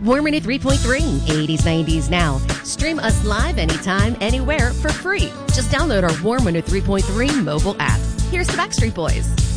War 3.3, 80s, 90s now. Stream us live anytime, anywhere for free. Just download our War 3.3 mobile app. Here's the Backstreet Boys.